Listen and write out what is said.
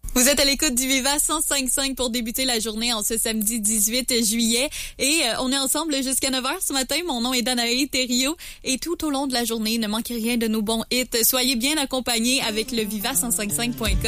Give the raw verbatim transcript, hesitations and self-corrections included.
Vous êtes à l'écoute du Viva cent cinq virgule cinq pour débuter la journée en ce samedi dix-huit juillet. Et euh, on est ensemble jusqu'à neuf heures ce matin. Mon nom est Danae Thériault. Et tout au long de la journée, ne manquez rien de nos bons hits. Soyez bien accompagnés avec le viva cent cinquante-cinq point com.